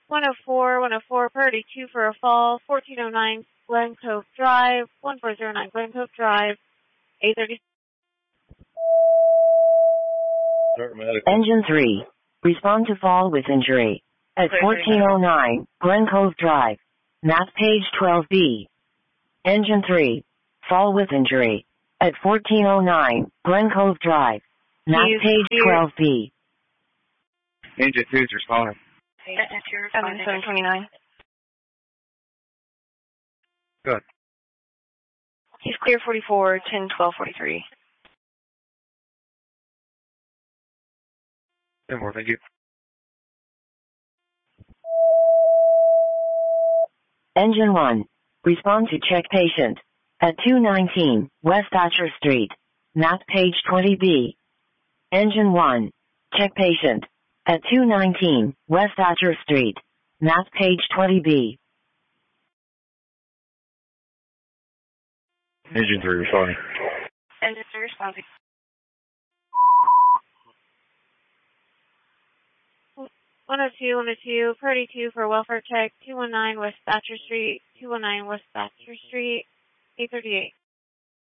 104, Purdy 2 for a fall, 1409 Glen Cove Drive, 1409 Glen Cove Drive, 830. Engine 3. Respond to fall with injury. At 1409 Glen Cove Drive. Map page 12B. Engine 3. Fall with injury. At 1409 Glen Cove Drive. Map page 12B. Engine 2 is responding. 729. Good. He's clear 44, 10, 12, 43. 10 more, thank you. Engine 1. Respond to check patient. At 219 West Thatcher Street. Map page 20B. Engine 1. Check patient. At 219 West Thatcher Street. Map page 20B. Engine 3 responding. Engine 3 responding. 102, Purdy 2 for welfare check, 219 West Thatcher Street, 219 West Thatcher Street, 838.